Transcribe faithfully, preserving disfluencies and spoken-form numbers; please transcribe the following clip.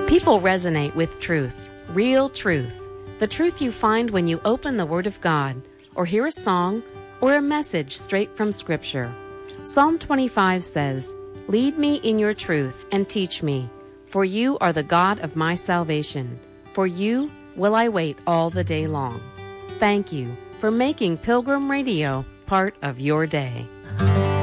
People resonate with truth, real truth, the truth you find when you open the Word of God or hear a song or a message straight from Scripture. Psalm twenty-five says, "Lead me in your truth and teach me, for you are the God of my salvation. For you will I wait all the day long." Thank you for making Pilgrim Radio part of your day.